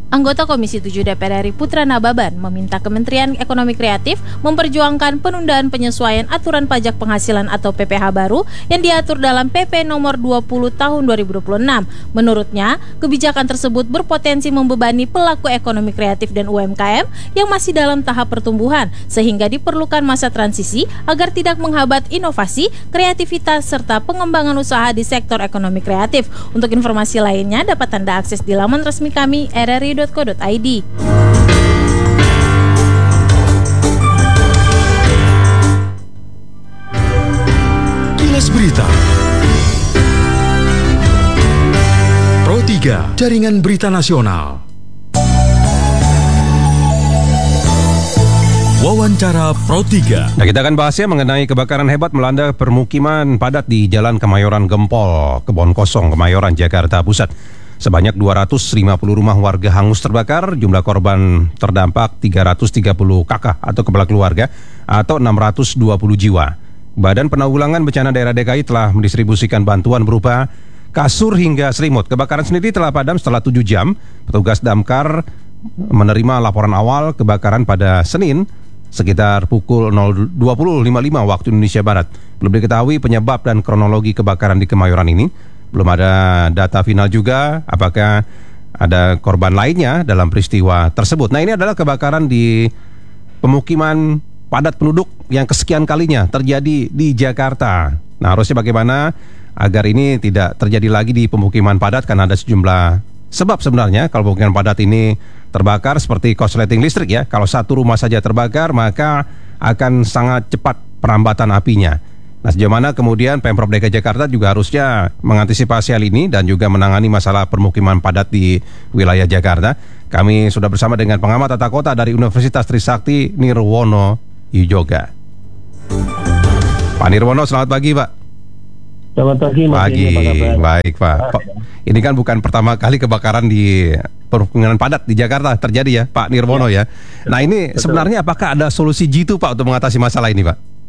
Anggota Komisi 7 DPR RI Putra Nababan meminta Kementerian Ekonomi Kreatif memperjuangkan penundaan penyesuaian aturan pajak penghasilan atau PPh baru yang diatur dalam PP nomor 20 tahun 2026. Menurutnya, kebijakan tersebut berpotensi membebani pelaku ekonomi kreatif dan UMKM yang masih dalam tahap pertumbuhan, sehingga diperlukan masa transisi agar tidak menghambat inovasi, kreativitas, serta pengembangan usaha di sektor ekonomi kreatif. Untuk informasi lainnya dapat Anda akses di laman resmi kami rri.co.id. Kilas Berita Pro 3, Jaringan Berita Nasional. Wawancara Pro 3. Nah, kita akan bahasnya mengenai kebakaran hebat melanda permukiman padat di Jalan Kemayoran Gempol, Kebon Kosong, Kemayoran, Jakarta Pusat. Sebanyak 250 rumah warga hangus terbakar, jumlah korban terdampak 330 kakak atau kepala keluarga atau 620 jiwa. Badan Penanggulangan Bencana Daerah DKI telah mendistribusikan bantuan berupa kasur hingga selimut. Kebakaran sendiri telah padam setelah 7 jam. Petugas damkar menerima laporan awal kebakaran pada Senin sekitar pukul 20.55 waktu Indonesia Barat. Belum diketahui penyebab dan kronologi kebakaran di Kemayoran ini. Belum ada data final juga apakah ada korban lainnya dalam peristiwa tersebut. Nah, ini adalah kebakaran di pemukiman padat penduduk yang kesekian kalinya terjadi di Jakarta. Nah, harusnya bagaimana agar ini tidak terjadi lagi di pemukiman padat, karena ada sejumlah sebab sebenarnya kalau pemukiman padat ini terbakar, seperti korsleting listrik ya. Kalau satu rumah saja terbakar maka akan sangat cepat perambatan apinya. Nah, sejauh mana kemudian Pemprov DKI Jakarta juga harusnya mengantisipasi hal ini dan juga menangani masalah permukiman padat di wilayah Jakarta. Kami sudah bersama dengan pengamat tata kota dari Universitas Trisakti, Nirwono Yujoga. Pak Nirwono, selamat pagi, Pak. Selamat pagi, Mas. Pagi, baik, Pak. Ini kan bukan pertama kali kebakaran di permukiman padat di Jakarta terjadi ya, Pak Nirwono ya. Nah, ini sebenarnya apakah ada solusi jitu, Pak, untuk mengatasi masalah ini, Pak?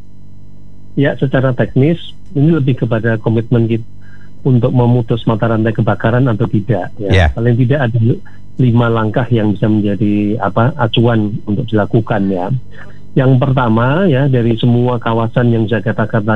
Ya, secara teknis ini lebih kepada komitmen kita untuk memutus mata rantai kebakaran atau tidak. Ya. Paling tidak ada 5 langkah yang bisa menjadi acuan untuk dilakukan ya. Yang pertama ya, dari semua kawasan yang kita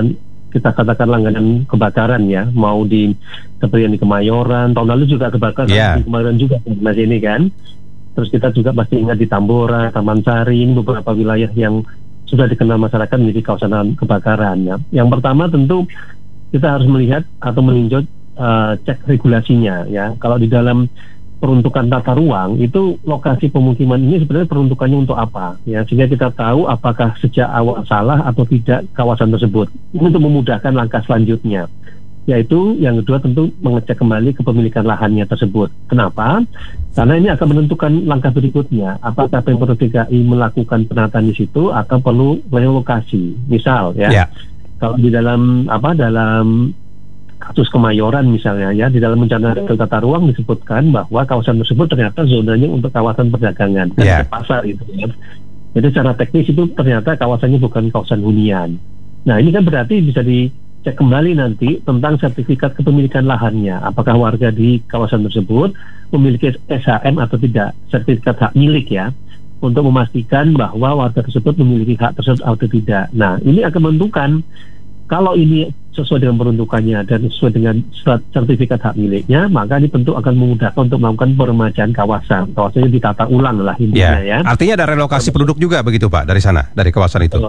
katakan langganan kebakaran ya, mau di seperti yang di Kemayoran, tahun lalu juga kebakaran di Kemayoran juga Mas ini kan. Terus kita juga pasti ingat di Tambora, Taman Sari, ini beberapa wilayah yang sudah dikenal masyarakat menjadi kawasan kebakaran ya. Yang pertama tentu kita harus melihat atau meninjau cek regulasinya ya. Kalau di dalam peruntukan tata ruang itu lokasi pemukiman ini sebenarnya peruntukannya untuk apa ya, sehingga kita tahu apakah sejak awal salah atau tidak kawasan tersebut. Ini untuk memudahkan langkah selanjutnya, yaitu yang kedua tentu mengecek kembali kepemilikan lahannya tersebut. Kenapa? Karena ini akan menentukan langkah berikutnya. Apakah Pemprov DKI melakukan penataan di situ atau perlu relokasi? Misal ya, kalau di dalam dalam kasus Kemayoran misalnya ya, di dalam rencana detail tata ruang disebutkan bahwa kawasan tersebut ternyata zonanya untuk kawasan perdagangan dan pasar itu ya. Jadi secara teknis itu ternyata kawasannya bukan kawasan hunian. Nah, ini kan berarti bisa cek kembali nanti tentang sertifikat kepemilikan lahannya. Apakah warga di kawasan tersebut memiliki SHM atau tidak, sertifikat hak milik ya, untuk memastikan bahwa warga tersebut memiliki hak tersebut atau tidak. Nah, ini akan menentukan kalau ini sesuai dengan peruntukannya dan sesuai dengan sertifikat hak miliknya, maka ini tentu akan memudahkan untuk melakukan peremajaan kawasan. Kawasannya ditata ulang lah intinya ya. Artinya ada relokasi penduduk juga begitu, Pak, dari sana, dari kawasan itu.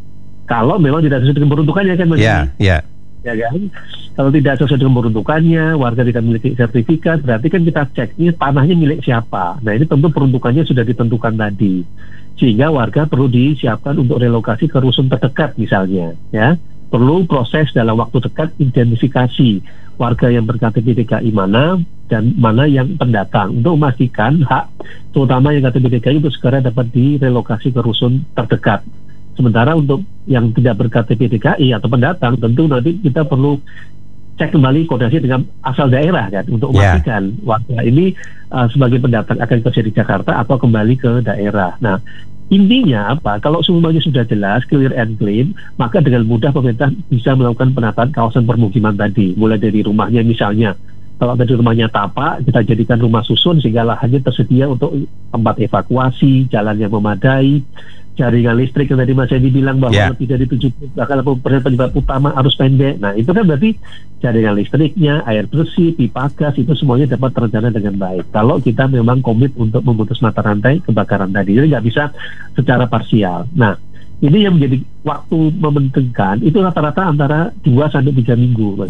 Kalau memang tidak sesuai dengan peruntukannya kan, ya kan? Kalau tidak sesuai dengan peruntukannya, warga tidak memiliki sertifikat, berarti kan kita cek ini tanahnya milik siapa. Nah, ini tentu peruntukannya sudah ditentukan tadi, sehingga warga perlu disiapkan untuk relokasi ke rusun terdekat misalnya, ya. Perlu proses dalam waktu dekat identifikasi warga yang berKTP DKI mana dan mana yang pendatang untuk memastikan hak, terutama yang KTP DKI itu segera dapat direlokasi ke rusun terdekat. Sementara untuk yang tidak berKTP DKI atau pendatang, tentu nanti kita perlu cek kembali koordinasi dengan asal daerah kan, untuk memastikan warga ini sebagai pendatang akan kerja di Jakarta atau kembali ke daerah. Nah, intinya apa? Kalau semuanya sudah jelas, clear and clean, maka dengan mudah pemerintah bisa melakukan penataan kawasan permukiman tadi, mulai dari rumahnya misalnya Kalau tadi rumahnya tapak, kita jadikan rumah susun sehingga lahannya tersedia untuk tempat evakuasi, jalan yang memadai, jaringan listrik yang tadi Mas Edi bilang bahwa lebih dari 70% penyebab utama arus pendek. Nah, itu kan berarti jaringan listriknya, air bersih, pipa gas, itu semuanya dapat terencana dengan baik. Kalau kita memang komit untuk memutus mata rantai kebakaran tadi, jadi nggak bisa secara parsial. Nah, ini yang menjadi waktu mementingkan itu rata-rata antara 2-3 minggu.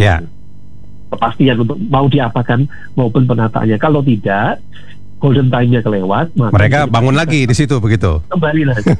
Kepastian untuk mau diapakan maupun penataannya. Kalau tidak, golden time-nya kelewat, mereka bangun lagi di situ begitu. Kembali lagi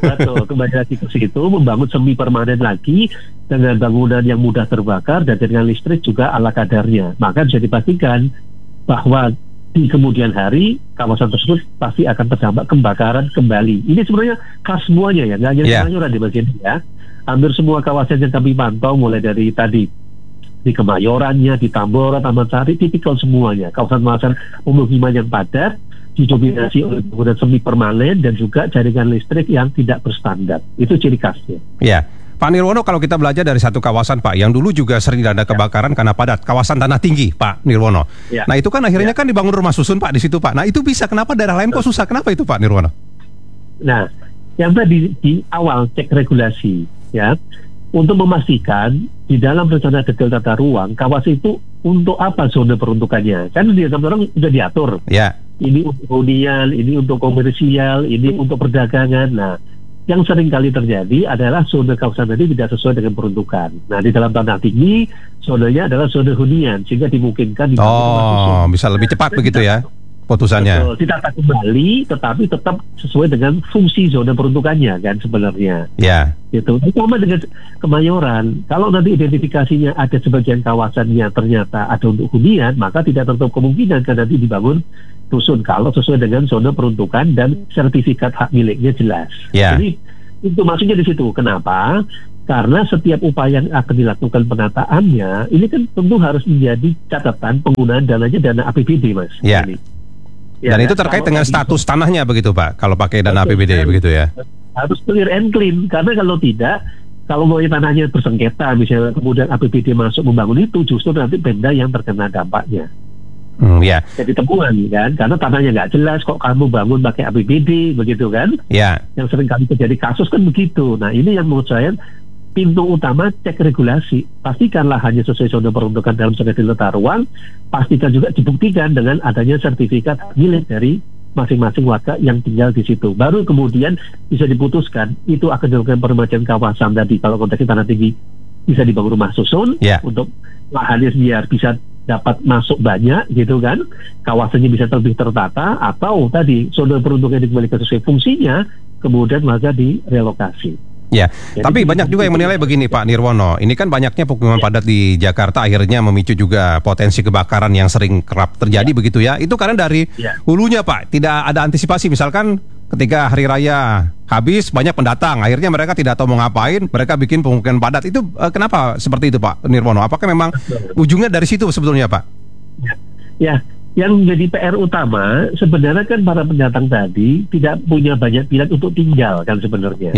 ke situ, membangun semi permanen lagi dengan bangunan yang mudah terbakar dan dengan listrik juga ala kadarnya. Maka bisa dipastikan bahwa di kemudian hari kawasan tersebut pasti akan terdampak kebakaran kembali. Ini sebenarnya khas semuanya ya, nggak hanya Kemayoran di bagian ini ya. Hampir semua kawasan yang kami pantau mulai dari tadi di Kemayorannya, di Tambora, Taman Sari, tipikal semuanya. Kawasan-kawasan pemukiman yang padat, didominasi oleh bangunan semi permanen dan juga jaringan listrik yang tidak berstandar. Itu ciri khasnya. Ya, Pak Nirwono, kalau kita belajar dari satu kawasan Pak, yang dulu juga sering ada kebakaran karena padat, kawasan Tanah Tinggi, Pak Nirwono. Nah itu kan akhirnya kan dibangun rumah susun Pak di situ Pak. Nah itu bisa, kenapa daerah lain kok susah? Kenapa itu Pak Nirwono? Nah, yang tadi di awal cek regulasi ya, untuk memastikan di dalam rencana detail tata ruang kawasan itu untuk apa zona peruntukannya. Kan di dalam orang sudah diatur. Ini untuk hunian, ini untuk komersial, ini untuk perdagangan. Nah, yang sering kali terjadi adalah zona kawasan tadi tidak sesuai dengan peruntukan. Nah, di dalam Tanah Tinggi zonanya adalah zona hunian sehingga dimungkinkan bisa lebih cepat begitu ya putusannya. Betul, ditata kembali tetapi tetap sesuai dengan fungsi zona peruntukannya kan sebenarnya. Gitu. Sama dengan Kemayoran, kalau nanti identifikasinya ada sebagian kawasannya ternyata ada untuk hunian, maka tidak tertutup kemungkinan kan nanti dibangun rusun kalau sesuai dengan zona peruntukan dan sertifikat hak miliknya jelas. Jadi itu maksudnya di situ. Kenapa? Karena setiap upaya yang akan dilakukan penataannya ini kan tentu harus menjadi catatan penggunaan dananya dana APBD, Mas. Dan itu terkait dengan status tanahnya begitu Pak, kalau pakai dana APBD begitu ya? Harus clear and clean, karena kalau tidak, kalau mau tanahnya bersengketa, misalnya kemudian APBD masuk membangun itu, justru nanti Pemda yang terkena dampaknya. Jadi temuan kan, karena tanahnya nggak jelas, kok kamu bangun pakai APBD, begitu kan? Yang sering kali terjadi kasus kan begitu. Nah ini yang menurut saya, pintu utama cek regulasi, pastikanlah hanya sesuai zona peruntukan dalam detail tata ruang, pastikan juga dibuktikan dengan adanya sertifikat milik dari masing-masing warga yang tinggal di situ. Baru kemudian bisa diputuskan itu akan dilakukan peremajaan kawasan tadi. Kalau konteksnya Tanah Tinggi bisa dibangun rumah susun untuk lahannya biar bisa dapat masuk banyak gitu kan, kawasannya bisa lebih tertata, atau tadi zona peruntukan dikembalikan sesuai fungsinya, kemudian maka direlokasi. Tapi banyak juga yang menilai begini Pak Nirwono, ini kan banyaknya pemukiman padat di Jakarta akhirnya memicu juga potensi kebakaran yang sering kerap terjadi begitu ya. Itu karena dari hulunya Pak, tidak ada antisipasi. Misalkan ketika hari raya habis banyak pendatang, akhirnya mereka tidak tahu mau ngapain, mereka bikin pemukiman padat. Itu kenapa seperti itu Pak Nirwono? Apakah memang ujungnya dari situ sebetulnya Pak? Yang menjadi PR utama sebenarnya kan para pendatang tadi tidak punya banyak pilihan untuk tinggal kan sebenarnya.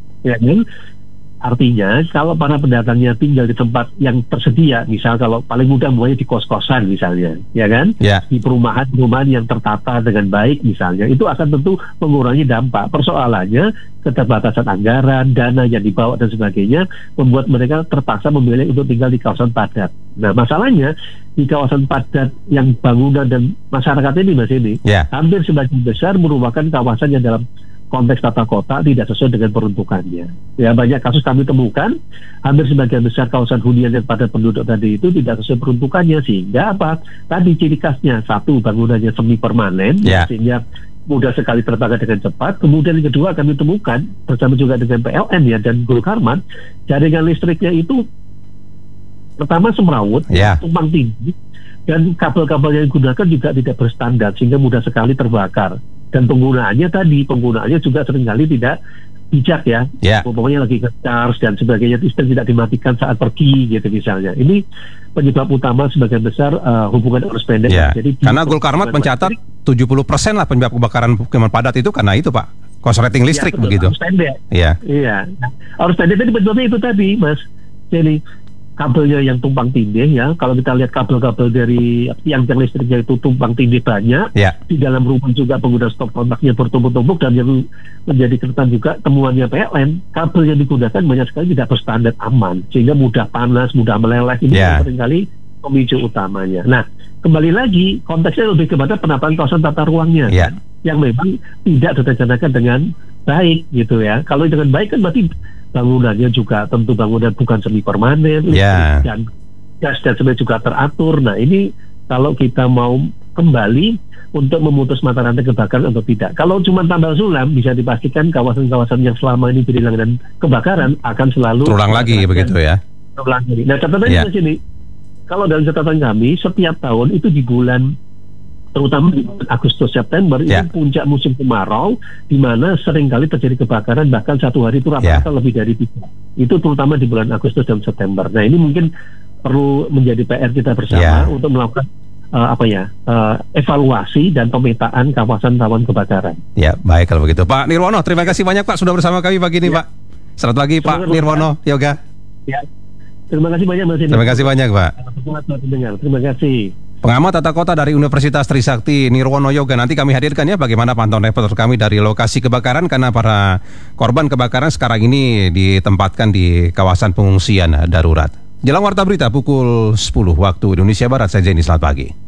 Artinya kalau para pendatangnya tinggal di tempat yang tersedia, misal kalau paling mudah mulai di kos-kosan misalnya, ya kan, di perumahan-perumahan yang tertata dengan baik misalnya, itu akan tentu mengurangi dampak. Persoalannya keterbatasan anggaran, dana yang dibawa dan sebagainya membuat mereka terpaksa memilih untuk tinggal di kawasan padat. Nah masalahnya di kawasan padat yang bangunan dan masyarakat ini Mas ini hampir sebagian besar merupakan kawasan yang dalam konteks tata kota tidak sesuai dengan peruntukannya. Ya banyak kasus kami temukan, hampir sebagian besar kawasan hunian yang padat penduduk tadi itu tidak sesuai peruntukannya, sehingga apa? Tadi ciri khasnya, satu bangunannya semi permanen, sehingga mudah sekali terbakar dengan cepat. Kemudian yang kedua kami temukan bersama juga dengan PLN dan Gulkarmat, jaringan listriknya itu pertama semrawut, tumpang tindih, dan kabel-kabel yang digunakan juga tidak berstandar sehingga mudah sekali terbakar. Dan penggunaannya juga seringkali tidak bijak umpamanya lagi nge-charge dan sebagainya, listrik tidak dimatikan saat pergi gitu misalnya. Ini penyebab utama sebagian besar hubungan arus pendek. Jadi karena Gulkarmat mencatat 70% lah penyebab kebakaran pemukiman padat itu karena itu Pak, korsleting listrik begitu. Arus pendek. Arus pendek tadi penyebabnya itu tadi Mas. Jadi kabelnya yang tumpang tindih ya. Kalau kita lihat kabel-kabel dari tiang-tiang listriknya itu tumpang tindih banyak. Di dalam rumah juga pengguna stop kontaknya bertumpuk-tumpuk, dan yang menjadi catatan juga temuannya PLN, kabel yang digunakan banyak sekali tidak berstandar aman, sehingga mudah panas, mudah meleleh. Ini seringkali pemicu utamanya. Nah, kembali lagi konteksnya lebih kepada penataan kawasan tata ruangnya yang memang tidak direncanakan dengan baik gitu ya. Kalau dengan baik kan berarti bangunannya juga tentu bangunan bukan semi permanen, dan gas dan sebagainya juga teratur. Nah, ini kalau kita mau kembali untuk memutus mata rantai kebakaran atau tidak. Kalau cuma tambal sulam, bisa dipastikan kawasan-kawasan yang selama ini jadi langganan kebakaran akan selalu terulang lagi begitu ya. Terulang lagi. Nah, catatannya di sini, kalau dalam catatan kami setiap tahun itu di bulan, terutama di bulan Agustus September itu puncak musim kemarau, di mana seringkali terjadi kebakaran bahkan satu hari itu rata-rata lebih dari 3. Itu terutama di bulan Agustus dan September. Nah, ini mungkin perlu menjadi PR kita bersama untuk melakukan evaluasi dan pemetaan kawasan rawan kebakaran. Ya, baik kalau begitu. Pak Nirwono, terima kasih banyak Pak sudah bersama kami pagi ini Pak. Selamat pagi Pak Nirwono Yoga. Ya. Terima kasih banyak Mas. Terima kasih banyak Pak. Terima kasih. Pengamat tata kota dari Universitas Trisakti Nirwono Yoga. Nanti kami hadirkan ya bagaimana pantauan reporter kami dari lokasi kebakaran, karena para korban kebakaran sekarang ini ditempatkan di kawasan pengungsian darurat. Jelang warta berita pukul 10 waktu Indonesia Barat, saya Jenny, selamat pagi.